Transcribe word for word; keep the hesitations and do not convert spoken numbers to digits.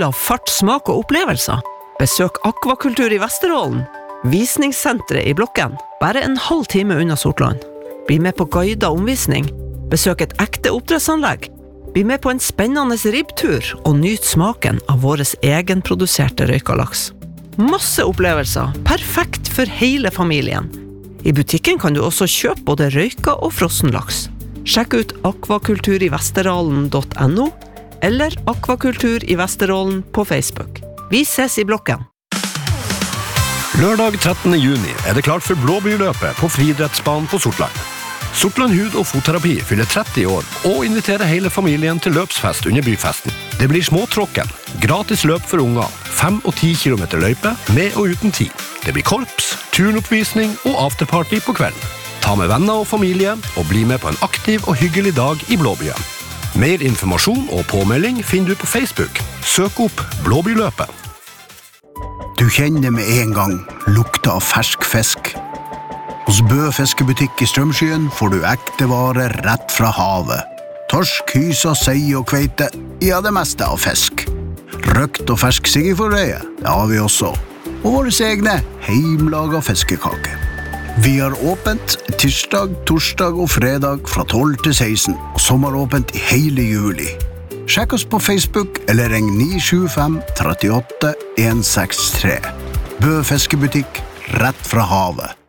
av fart, smak og opplevelser. Besøk Akvakultur i Vesterålen, visningssenteret i Blokken, bare en halv time unna Sortland. Bli med på guidet omvisning, besøk et ekte oppdrettsanlegg, bli med på en spennende ribbtur og nyt smaken av våres egenproduserte røykalaks. Masse opplevelser, perfekt for hele familien. I butikken kan du også kjøpe både røyka og frossenlaks. Sjekk ut akvakulturivesterålen punktum no eller Akvakultur i Vesterålen på Facebook. Vi ses i Blokken. Lørdag trettende juni er det klart for Blåbyrløpet på friidrettsbanen på Sortland. Sortland hud- og fotterapi fyller tretti år og inviterer hele familien til løpsfest under byfesten. Det blir småtråkken, gratis løp for unger, fem og ti kilometer løype med og uten tid. Det blir korps, turnoppvisning og afterparty på kvelden. Ta med venner og familie og bli med på en aktiv og hyggelig dag i Blåbyen. Mer informasjon og påmelding finner du på Facebook. Søk opp Blåbyrløpet. Du kjenner med en gang lukta av fersk fisk. Hos Bø fiskebutikk i Strømskyen får du ekte varer rett fra havet. Torsk, hysa, sei og kveite, ja det meste av fisk. Røkt og fersk siggeforrøye, det har vi også. Og våre egne heimlaga fiskekake. Vi har åpent tirsdag, torsdag og fredag fra tolv til seksten, og sommeråpent i hele juli. Sjekk oss på Facebook eller ring ni sju fem tre åtte en seks tre. Bø fiskebutikk, rett fra havet.